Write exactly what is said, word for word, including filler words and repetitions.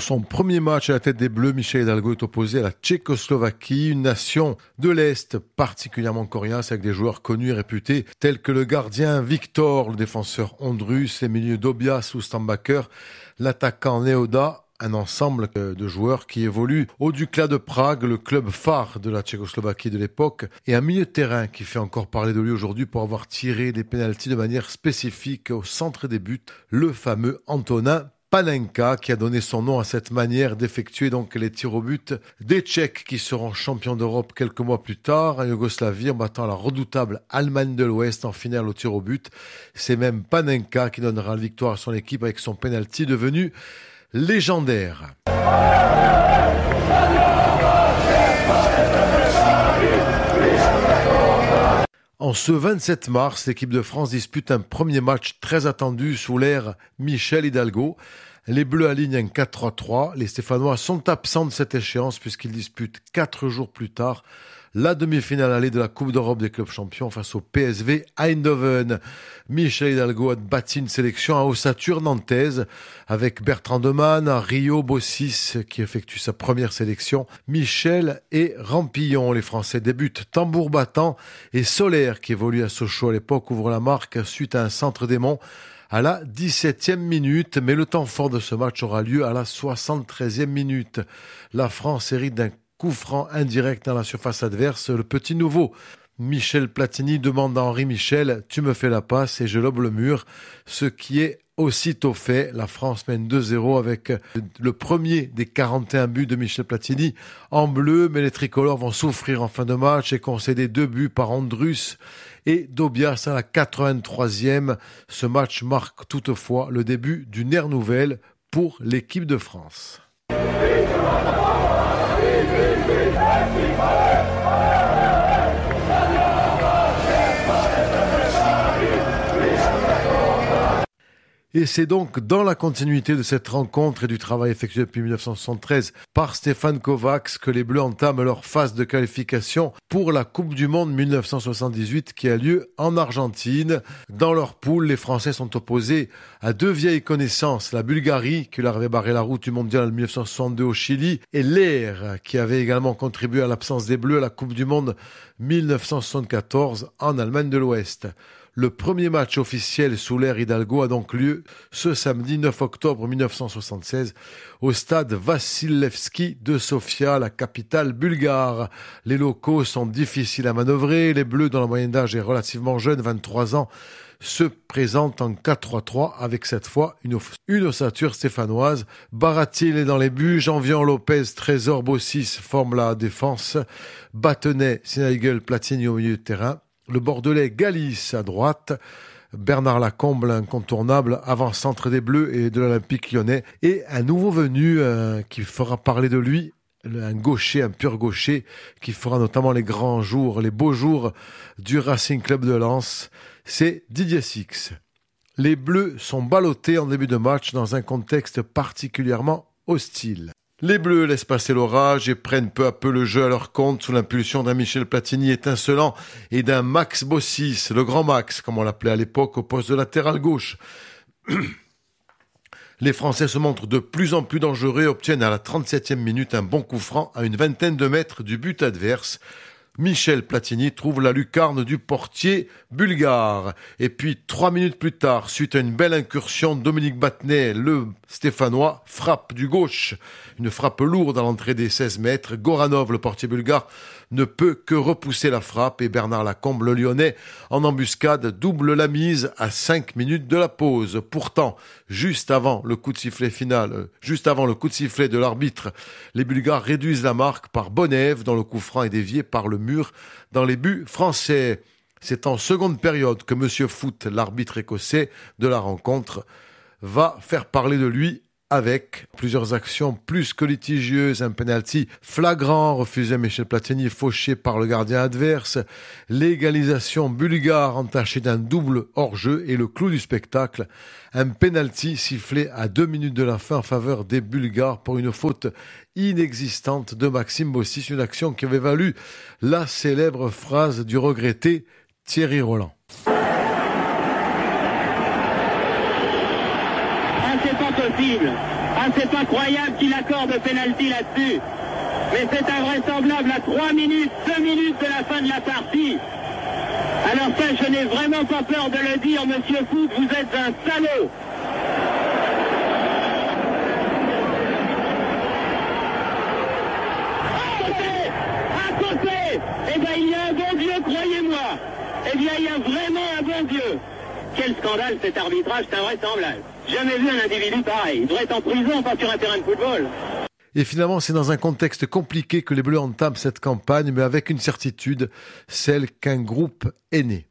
Pour son premier match à la tête des Bleus, Michel Hidalgo est opposé à la Tchécoslovaquie, une nation de l'Est particulièrement coriace avec des joueurs connus et réputés tels que le gardien Victor, le défenseur Ondrus, les milieux Dobias ou Stambaker, l'attaquant Neoda, un ensemble de joueurs qui évoluent au Dukla de Prague, le club phare de la Tchécoslovaquie de l'époque, et un milieu de terrain qui fait encore parler de lui aujourd'hui pour avoir tiré des pénaltys de manière spécifique au centre des buts, le fameux Antonin Panenka, qui a donné son nom à cette manière d'effectuer donc les tirs au but des Tchèques qui seront champions d'Europe quelques mois plus tard en Yougoslavie en battant la redoutable Allemagne de l'Ouest en finale au tir au but. C'est même Panenka qui donnera la victoire à son équipe avec son pénalty devenu légendaire. En ce vingt-sept mars, l'équipe de France dispute un premier match très attendu sous l'ère Michel Hidalgo. Les Bleus alignent un quatre trois trois. Les Stéphanois sont absents de cette échéance puisqu'ils disputent quatre jours plus tard la demi-finale allée de la Coupe d'Europe des clubs champions face au P S V Eindhoven. Michel Hidalgo a bâti une sélection à ossature nantaise avec Bertrand Demanne, Rio Bossis qui effectue sa première sélection, Michel et Rampillon. Les Français débutent tambour battant et Solaire qui évolue à Sochaux à l'époque ouvre la marque suite à un centre des Monts à la dix-septième minute, mais le temps fort de ce match aura lieu à la soixante-treizième minute. La France hérite d'un coup franc indirect dans la surface adverse. Le petit nouveau Michel Platini demande à Henri Michel « Tu me fais la passe et je lobe le mur », ce qui est aussitôt fait. La France mène deux zéro avec le premier des quarante et un buts de Michel Platini en bleu, mais les tricolores vont souffrir en fin de match et concéder deux buts par Ondrus et Dobias à la quatre-vingt-troisième. Ce match marque toutefois le début d'une ère nouvelle pour l'équipe de France. Et c'est donc dans la continuité de cette rencontre et du travail effectué depuis dix-neuf cent soixante-treize par Stéphane Kovacs que les Bleus entament leur phase de qualification pour la Coupe du Monde dix-neuf cent soixante-dix-huit qui a lieu en Argentine. Dans leur poule, les Français sont opposés à deux vieilles connaissances, la Bulgarie qui leur avait barré la route du mondial en dix-neuf cent soixante-deux au Chili et l'Air qui avait également contribué à l'absence des Bleus à la Coupe du Monde dix-neuf cent soixante-quatorze en Allemagne de l'Ouest. Le premier match officiel sous l'ère Hidalgo a donc lieu ce samedi neuf octobre dix-neuf cent soixante-seize au stade Vassilevski de Sofia, la capitale bulgare. Les locaux sont difficiles à manœuvrer. Les Bleus, dont la moyenne d'âge est relativement jeune, vingt-trois ans, se présentent en quatre trois trois avec cette fois une, une ossature stéphanoise. Baratil est dans les buts, Jean-Vian Lopez, Trésor Bossis forment la défense, Battenet, Sinaigel, Platini au milieu de terrain. Le Bordelais Galis à droite, Bernard Lacombe, l'incontournable avant-centre des Bleus et de l'Olympique lyonnais, et un nouveau venu euh, qui fera parler de lui, un gaucher, un pur gaucher, qui fera notamment les grands jours, les beaux jours du Racing Club de Lens, c'est Didier Six. Les Bleus sont ballottés en début de match dans un contexte particulièrement hostile. Les Bleus laissent passer l'orage et prennent peu à peu le jeu à leur compte sous l'impulsion d'un Michel Platini étincelant et d'un Max Bossis, le grand Max, comme on l'appelait à l'époque, au poste de latéral gauche. Les Français se montrent de plus en plus dangereux et obtiennent à la trente-septième minute un bon coup franc à une vingtaine de mètres du but adverse. Michel Platini trouve la lucarne du portier bulgare. Et puis, trois minutes plus tard, suite à une belle incursion, Dominique Battenet, le Stéphanois, frappe du gauche. Une frappe lourde à l'entrée des seize mètres. Goranov, le portier bulgare, ne peut que repousser la frappe et Bernard Lacombe, le Lyonnais, en embuscade, double la mise à cinq minutes de la pause. Pourtant, juste avant le coup de sifflet final, euh, juste avant le coup de sifflet de l'arbitre, les Bulgares réduisent la marque par Bonève, dont le coup franc est dévié par le mur dans les buts français. C'est en seconde période que Monsieur Foot, l'arbitre écossais de la rencontre, va faire parler de lui avec plusieurs actions plus que litigieuses, un penalty flagrant refusé à Michel Platini, fauché par le gardien adverse, l'égalisation bulgare entachée d'un double hors-jeu et le clou du spectacle, un penalty sifflé à deux minutes de la fin en faveur des Bulgares pour une faute inexistante de Maxime Bossis, une action qui avait valu la célèbre phrase du regretté Thierry Roland. Ah, c'est pas possible. Ah, c'est pas croyable qu'il accorde pénalty là-dessus. Mais c'est invraisemblable à trois minutes, deux minutes de la fin de la partie. Alors ça, je n'ai vraiment pas peur de le dire, monsieur Foot, vous êtes un salaud. À côté, à côté, eh bien il y a un bon Dieu, croyez-moi. Eh bien il y a vraiment un bon Dieu. Quel scandale cet arbitrage, c'est invraisemblable. Jamais vu un individu pareil. Il devrait être en prison, pas sur un terrain de football. Et finalement, c'est dans un contexte compliqué que les Bleus entament cette campagne, mais avec une certitude, celle qu'un groupe est né.